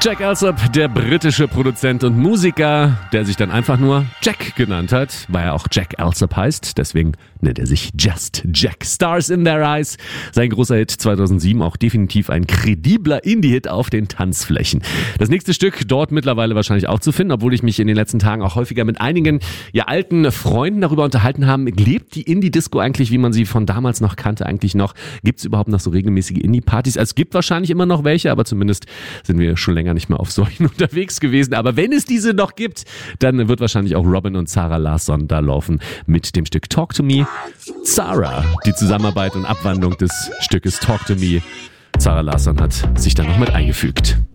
Jack Alsop, der britische Produzent und Musiker, der sich dann einfach nur Jack genannt hat, weil er auch Jack Alsop heißt. Deswegen nennt er sich Just Jack. Stars in Their Eyes. Sein großer Hit 2007, auch definitiv ein kredibler Indie-Hit auf den Tanzflächen. Das nächste Stück dort mittlerweile wahrscheinlich auch zu finden, obwohl ich mich in den letzten Tagen auch häufiger mit einigen alten Freunden darüber unterhalten habe. Lebt die Indie-Disco eigentlich, wie man sie von damals noch kannte, eigentlich noch? Gibt es überhaupt noch so regelmäßige Indie-Partys? Es gibt wahrscheinlich immer noch welche, aber zumindest sind wir schon länger nicht mehr auf solchen unterwegs gewesen. Aber wenn es diese noch gibt, dann wird wahrscheinlich auch Robin und Zara Larsson da laufen mit dem Stück Talk to Me. Zara, die Zusammenarbeit und Abwandlung des Stückes Talk to Me. Zara Larsson hat sich da noch mit eingefügt.